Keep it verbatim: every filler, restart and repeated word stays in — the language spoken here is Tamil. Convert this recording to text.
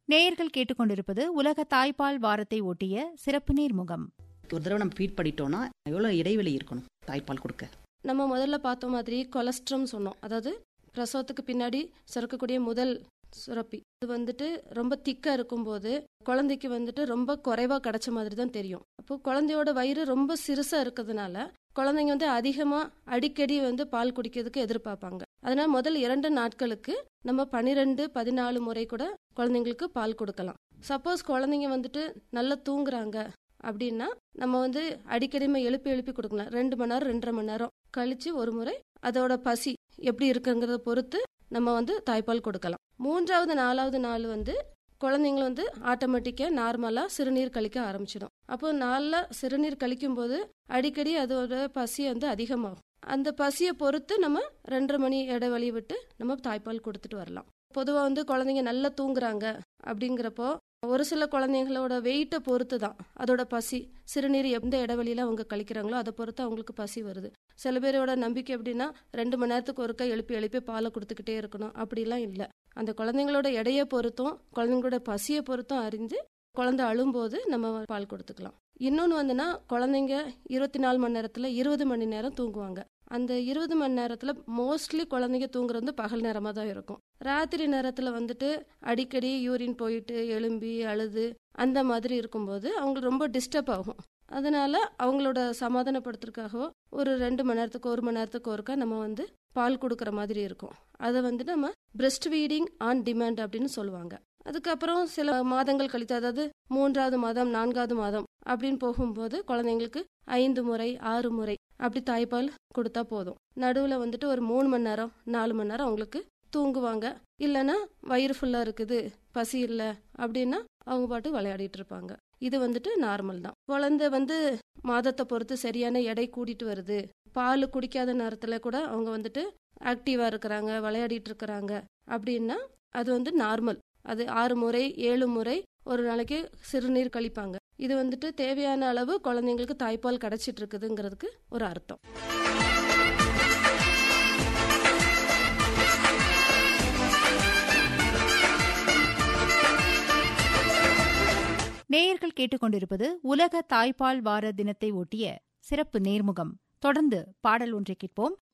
நேயர்கள் கேட்டுக்கொண்டிருப்பது உலக தாய்ப்பால் வாரத்தை ஒட்டிய சிறப்பு நேர்முகம். ஒரு தடவை நம்ம ஃபீட் பண்ணிட்டோம்னா எவ்வளோ இடைவெளி இருக்கணும் தாய்ப்பால் கொடுக்க? நம்ம முதல்ல பார்த்த மாதிரி கொலஸ்ட்ரம் சொன்னோம், அதாவது பிரசவத்துக்கு பின்னாடி சுரக்கக்கூடிய முதல் சுரப்பி. இது வந்துட்டு ரொம்ப திக்கா இருக்கும்போது குழந்தைக்கு வந்துட்டு ரொம்ப குறைவா கிடைச்ச மாதிரி தான் தெரியும். அப்போ குழந்தையோட வயிறு ரொம்ப சிறுசா இருக்கிறதுனால குழந்தைங்க வந்து அதிகமா அடிக்கடி வந்து பால் குடிக்கிறதுக்கு எதிர்பார்ப்பாங்க. அதனால முதல் இரண்டு நாட்களுக்கு நம்ம பன்னிரெண்டு பதினாலு முறை கூட குழந்தைங்களுக்கு பால் கொடுக்கலாம். சப்போஸ் குழந்தைங்க வந்துட்டு நல்லா தூங்குறாங்க அப்படின்னா நம்ம வந்து அடிக்கடி எழுப்பி எழுப்பி கொடுக்கலாம். ரெண்டு மணி நேரம் ரெண்டரை மணி நேரம் கழிச்சு ஒரு முறை அதோட பசி எப்படி இருக்குங்கிறத பொறுத்து நம்ம வந்து தாய்ப்பால் கொடுக்கலாம். மூன்றாவது நாலாவது நாள் வந்து குழந்தைங்க வந்து ஆட்டோமேட்டிக்கா நார்மலா சிறுநீர் கழிக்க ஆரம்பிச்சிடும். அப்போ நாளில் சிறுநீர் கழிக்கும் போது அடிக்கடி அதோட பசி வந்து அதிகமாகும். அந்த பசியை பொறுத்து நம்ம ரெண்டரை மணி இடைவெளி விட்டு நம்ம தாய்ப்பால் கொடுத்துட்டு வரலாம். பொதுவாக வந்து குழந்தைங்க நல்லா தூங்குறாங்க அப்படிங்கிறப்போ ஒரு சில குழந்தைங்களோட வெயிட்டை பொறுத்து தான் அதோட பசி, சிறுநீர் எந்த இடைவெளியில அவங்க கழிக்கிறாங்களோ அதை பொறுத்து அவங்களுக்கு பசி வருது. சில பேரோட நம்பிக்கை எப்படின்னா ரெண்டு மணி நேரத்துக்கு ஒருக்கா எழுப்பி எழுப்பி பாலை கொடுத்துக்கிட்டே இருக்கணும், அப்படிலாம் இல்லை. அந்த குழந்தைங்களோட எடையை பொறுத்தும் குழந்தைங்களோட பசியை பொறுத்தும் அறிந்து குழந்தை அழும்போது நம்ம பால் கொடுத்துக்கலாம். இன்னொன்று வந்துன்னா குழந்தைங்க இருபத்தி நாலு மணி நேரத்தில் இருபது மணி நேரம் தூங்குவாங்க. அந்த இருபது மணி நேரத்தில் மோஸ்ட்லி குழந்தைங்க தூங்குறது வந்து பகல் நேரமாக தான் இருக்கும். ராத்திரி நேரத்தில் வந்துட்டு அடிக்கடி யூரின் போயிட்டு எழும்பி அழுது அந்த மாதிரி இருக்கும்போது அவங்களுக்கு ரொம்ப டிஸ்டர்ப் ஆகும். அதனால அவங்களோட சமாதானப்படுத்துறதுக்காகவோ ஒரு ரெண்டு மணி நேரத்துக்கு ஒரு மணி நேரத்துக்கு ஒருக்கா நம்ம வந்து பால் கொடுக்குற மாதிரி இருக்கும். அதை வந்து நம்ம பிரெஸ்ட் ஃபீடிங் ஆன் டிமாண்ட் அப்படின்னு சொல்லுவாங்க. அதுக்கப்புறம் சில மாதங்கள் கழித்து, அதாவது மூன்றாவது மாதம் நான்காவது மாதம் அப்படின்னு போகும்போது குழந்தைங்களுக்கு ஐந்து முறை ஆறு முறை அப்படி தாய்ப்பால் கொடுத்தா போதும். நடுவில் வந்துட்டு ஒரு மூணு மணி நேரம் நாலு மணி நேரம் அவங்களுக்கு தூங்குவாங்க. இல்லைன்னா வயிறு ஃபுல்லாக இருக்குது பசி இல்லை அப்படின்னா அவங்க பாட்டு விளையாடிட்டு இருப்பாங்க. இது வந்துட்டு நார்மல் தான். குழந்தை வந்து மாதத்தை பொறுத்து சரியான எடை கூட்டிட்டு வருது, பால் குடிக்காத நேரத்தில் கூட அவங்க வந்துட்டு ஆக்டிவாக இருக்கிறாங்க, விளையாடிட்டு இருக்கிறாங்க அப்படின்னா அது வந்து நார்மல். அது ஆறு முறை ஏழு முறை ஒரு நாளைக்கு சிறுநீர் கழிப்பாங்க. இது வந்துட்டு தேவையான அளவு குழந்தைங்களுக்கு தாய்ப்பால் கிடைச்சிட்டு இருக்குதுங்கிறதுக்கு ஒரு அர்த்தம். நேயர்கள் கேட்டுக்கொண்டிருப்பது உலக தாய்ப்பால் வார தினத்தை ஒட்டிய சிறப்பு நேர்முகம். தொடர்ந்து பாடல் ஒன்றை கேட்போம்.